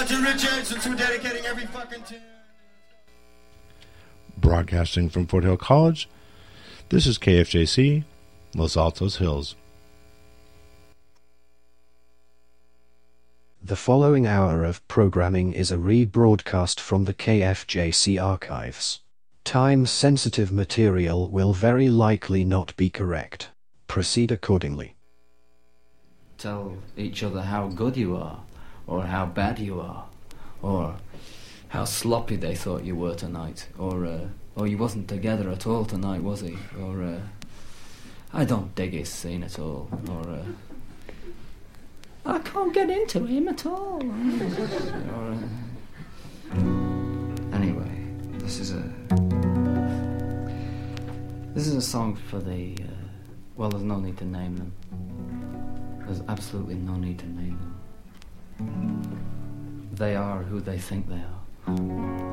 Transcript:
out to Richard, since we're dedicating every fucking tune. Broadcasting from Fort Hill College, this is KFJC, Los Altos Hills. The following hour of programming is a rebroadcast from the KFJC archives. Time-sensitive material will very likely not be correct. Proceed accordingly. Tell each other how good you are, or how bad you are, or how sloppy they thought you were tonight, or you wasn't together at all tonight, was he? Or, I don't dig his scene at all, or, I can't get into him at all. Or, anyway, this is a song for the, well, there's no need to name them. There's absolutely no need to name them. They are who they think they are.